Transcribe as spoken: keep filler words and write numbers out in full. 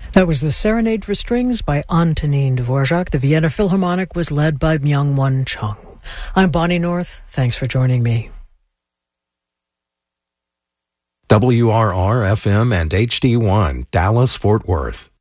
That was the Serenade for Strings by Antonin Dvorak. The Vienna Philharmonic was led by Myung-Won Chung. I'm Bonnie North. Thanks for joining me. W R R F M and H D one, Dallas, Fort Worth.